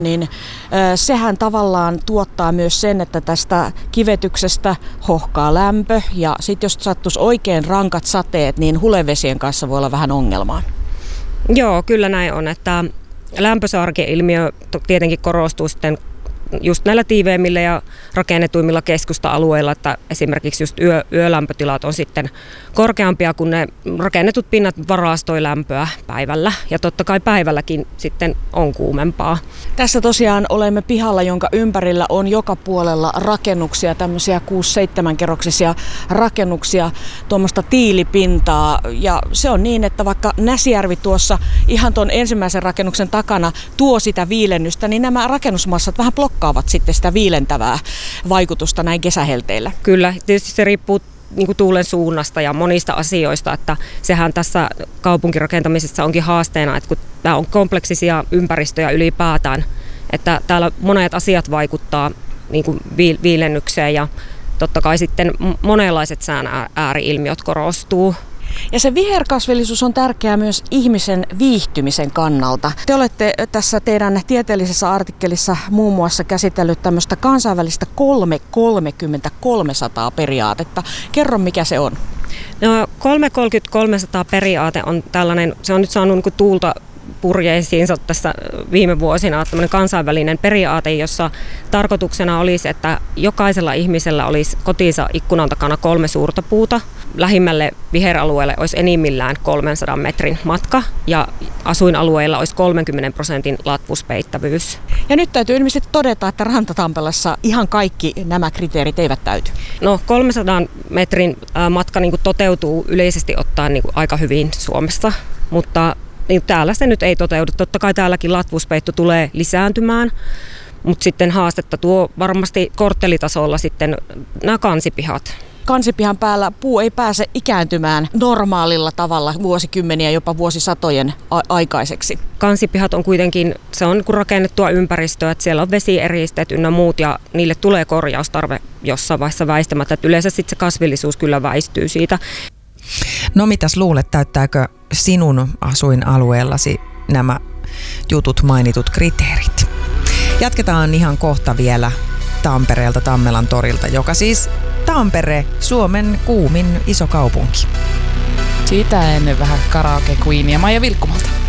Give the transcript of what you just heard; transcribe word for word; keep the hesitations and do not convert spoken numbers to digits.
niin sehän tavallaan tuottaa myös sen, että tästä kivetyksestä hohkaa lämpö ja sitten jos sattuisi oikein rankat sateet, niin hulevesien kanssa voi olla vähän ongelmaa. Joo, kyllä näin on, että lämpösaarke-ilmiö tietenkin korostuu sitten just näillä tiiveimmillä ja rakennetuimmilla keskusta-alueilla, että esimerkiksi just yö, yölämpötilat on sitten korkeampia, kun ne rakennetut pinnat varastoi lämpöä päivällä. Ja totta kai päivälläkin sitten on kuumempaa. Tässä tosiaan olemme pihalla, jonka ympärillä on joka puolella rakennuksia, tämmöisiä kuusi seitsemän kerroksisia rakennuksia, tuommoista tiilipintaa. Ja se on niin, että vaikka Näsijärvi tuossa ihan tuon ensimmäisen rakennuksen takana tuo sitä viilennystä, niin nämä rakennusmassat vähän blokkaavat sitten sitä viilentävää vaikutusta näin kesähelteillä. Kyllä, tietysti se riippuu niin kuin tuulen suunnasta ja monista asioista, että sehän tässä kaupunkirakentamisessa onkin haasteena, että kun tämä on kompleksisia ympäristöjä ylipäätään, että täällä monet asiat vaikuttaa niin kuin viilennykseen ja totta kai sitten monenlaiset sään ääri-ilmiöt korostuu. Ja se viherkasvillisuus on tärkeää myös ihmisen viihtymisen kannalta. Te olette tässä teidän tieteellisessä artikkelissa muun muassa käsitellyt tämmöistä kansainvälistä kolme kolmekymmentä kolmesataa periaatetta. Kerro, mikä se on. No, kolme kolmekymmentä kolmesataa periaate on tällainen, se on nyt saanut niin kuin tuulta purjeisiinsa tässä viime vuosina, tämmöinen kansainvälinen periaate, jossa tarkoituksena olisi, että jokaisella ihmisellä olisi kotinsa ikkunan takana kolme suurta puuta. Lähimmälle viheralueelle olisi enimmillään kolmensadan metrin matka ja asuinalueilla olisi kolmenkymmenen prosentin latvuspeittävyys. Ja nyt täytyy ilmeisesti todeta, että Rantatampelassa ihan kaikki nämä kriteerit eivät täyty. No kolmensadan metrin matka niin kuin toteutuu yleisesti ottaen niin kuin aika hyvin Suomessa, mutta niin täällä se nyt ei toteudu. Totta kai täälläkin latvuuspeitto tulee lisääntymään, mutta sitten haastetta tuo varmasti korttelitasolla sitten nämä kansipihat. Kansipihan päällä puu ei pääse ikääntymään normaalilla tavalla vuosikymmeniä, jopa vuosisatojen a- aikaiseksi. Kansipihat on kuitenkin, se on rakennettua ympäristöä, että siellä on vesieristeet ynnä muut ja niille tulee korjaustarve jossain vaiheessa väistämättä. Että yleensä sitten se kasvillisuus kyllä väistyy siitä. No mitäs luulet, täyttääkö sinun asuinalueellasi nämä jutut mainitut kriteerit? Jatketaan ihan kohta vielä Tampereelta, Tammelan torilta, joka siis Tampere, Suomen kuumin iso kaupunki. Siitä ennen vähän karaoke queenia Maija Vilkkumalta.